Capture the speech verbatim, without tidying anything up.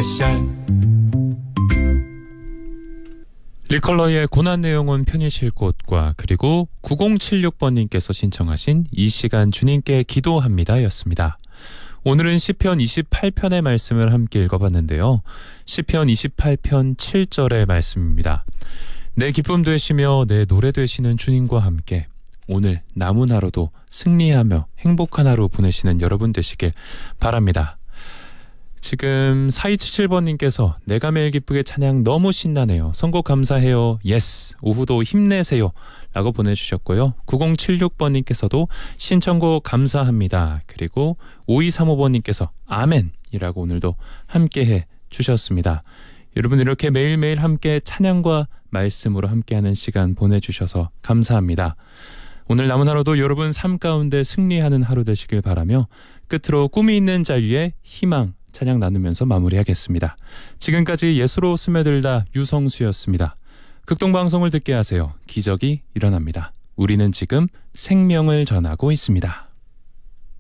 스페셜. 리컬러의 고난 내용은 편히 쉴 곳과, 그리고 구공칠육 번님께서 신청하신 이 시간 주님께 기도합니다 였습니다. 오늘은 시편 이십팔 편의 말씀을 함께 읽어봤는데요. 시편 이십팔 편 칠 절의 말씀입니다. 내 기쁨 되시며 내 노래 되시는 주님과 함께 오늘 남은 하루도 승리하며 행복한 하루 보내시는 여러분 되시길 바랍니다. 지금 사이칠칠 번님께서 내가 매일 기쁘게 찬양 너무 신나네요. 선곡 감사해요. 예스. 오후도 힘내세요. 라고 보내주셨고요. 구공칠육 번님께서도 신청곡 감사합니다. 그리고 오이삼오 번님께서 아멘 이라고 오늘도 함께해 주셨습니다. 여러분 이렇게 매일매일 함께 찬양과 말씀으로 함께하는 시간 보내주셔서 감사합니다. 오늘 남은 하루도 여러분 삶 가운데 승리하는 하루 되시길 바라며 끝으로 꿈이 있는 자유의 희망 찬양 나누면서 마무리하겠습니다. 지금까지 예수로 스며들다 유성수였습니다. 극동방송을 듣게 하세요. 기적이 일어납니다. 우리는 지금 생명을 전하고 있습니다.